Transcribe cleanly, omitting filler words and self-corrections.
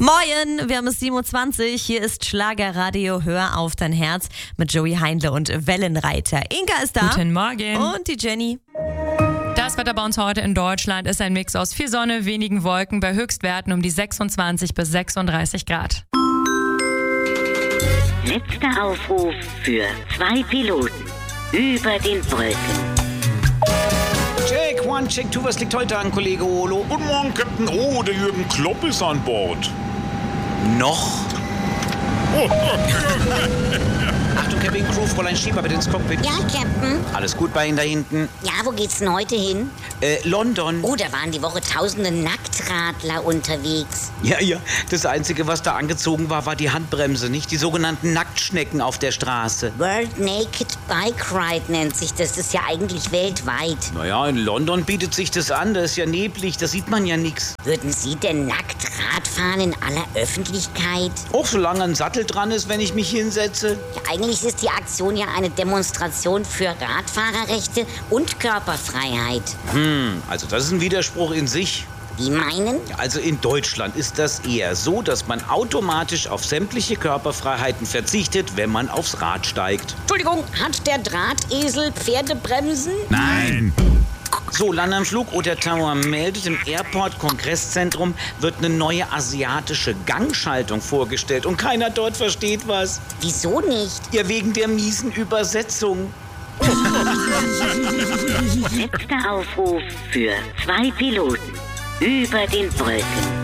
Moin, wir haben es 7:20 Uhr. Hier ist Schlagerradio Hör auf dein Herz mit Joey Heindle und Wellenreiter. Inka ist da. Guten Morgen. Und die Jenny. Das Wetter bei uns heute in Deutschland ist ein Mix aus viel Sonne, wenigen Wolken bei Höchstwerten um die 26 bis 36 Grad. Letzter Aufruf für 2 Piloten über den Wolken. Check, one, check, two, was liegt heute an, Kollege Olo? Guten Morgen, Captain. Oh, der Jürgen Klopp ist an Bord. Noch? Achtung, Cabin Crew, Fräulein Schieber, bitte ins Cockpit. Ja, Captain. Alles gut bei Ihnen da hinten? Ja, wo geht's denn heute hin? London. Oh, da waren die Woche tausende Nacktradler unterwegs. Ja, das Einzige, was da angezogen war die Handbremse, nicht? Die sogenannten Nacktschnecken auf der Straße. World Naked Bike Ride nennt sich das. Das ist ja eigentlich weltweit. Naja, in London bietet sich das an, da ist ja neblig, da sieht man ja nichts. Würden Sie denn nackt Rad fahren in aller Öffentlichkeit? Auch solange ein Sattel dran ist, wenn ich mich hinsetze. Ja, eigentlich ist die Aktion ja eine Demonstration für Radfahrerrechte und Körperfreiheit. Also das ist ein Widerspruch in sich. Wie meinen? Also in Deutschland ist das eher so, dass man automatisch auf sämtliche Körperfreiheiten verzichtet, wenn man aufs Rad steigt. Entschuldigung, hat der Drahtesel Pferdebremsen? Nein. So, Land am Flug oder Tower meldet, im Airport-Kongresszentrum wird eine neue asiatische Gangschaltung vorgestellt und keiner dort versteht was. Wieso nicht? Ja, wegen der miesen Übersetzung. Letzter Aufruf für 2 Piloten über den Wolken.